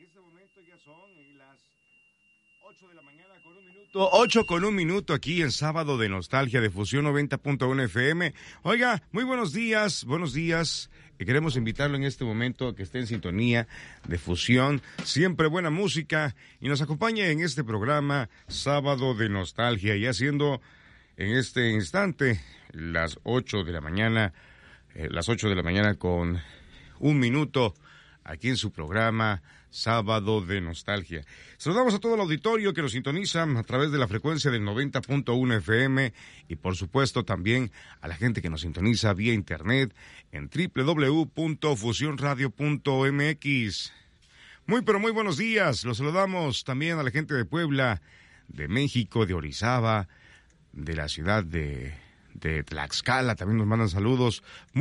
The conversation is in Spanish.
este momento ya son las 8 de la mañana con 1 minuto. 8 con 1 minuto aquí en Sábado de Nostalgia de Fusión 90.1 FM. Oiga, muy buenos días, buenos días. Queremos invitarlo en este momento a que esté en sintonía de Fusión, siempre buena música, y nos acompañe en este programa Sábado de Nostalgia, y haciendo en este instante las 8 de la mañana, con 1 minuto, aquí en su programa Sábado de Nostalgia. Saludamos a todo el auditorio que nos sintoniza a través de la frecuencia del 90.1 FM y por supuesto también a la gente que nos sintoniza vía internet en www.fusionradio.mx. Muy pero muy buenos días. Los saludamos también a la gente de Puebla, de México, de Orizaba, de la ciudad de Tlaxcala. También nos mandan saludos.